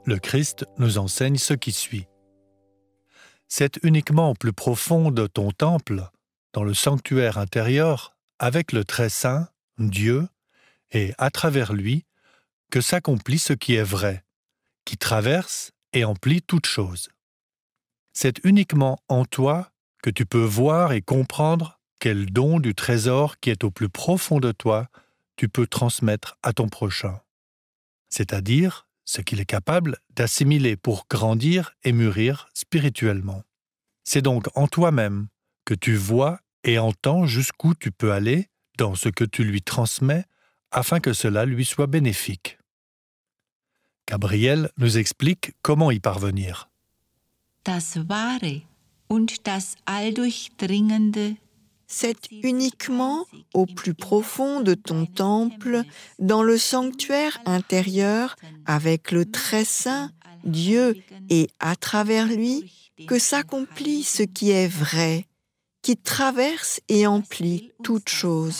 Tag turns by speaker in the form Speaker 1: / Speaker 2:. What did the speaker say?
Speaker 1: le Christ nous enseigne ce qui suit. C'est uniquement au plus profond de ton temple, dans le sanctuaire intérieur, avec le Très Saint, Dieu, et à travers lui, que s'accomplit ce qui est vrai, qui traverse et emplit toute chose. C'est uniquement en toi que tu peux voir et comprendre quel don du trésor qui est au plus profond de toi tu peux transmettre à ton prochain, c'est-à-dire ce qu'il est capable d'assimiler pour grandir et mûrir spirituellement. C'est donc en toi-même que tu vois et entends jusqu'où tu peux aller dans ce que tu lui transmets afin que cela lui soit bénéfique. Gabriel nous explique comment y parvenir.
Speaker 2: Das Wahre und das Alldurchdringende,
Speaker 3: C'est uniquement au plus profond de ton temple, dans le sanctuaire intérieur, avec le Très Saint, Dieu, et à travers lui, que s'accomplit ce qui est vrai, qui traverse et emplit toute chose.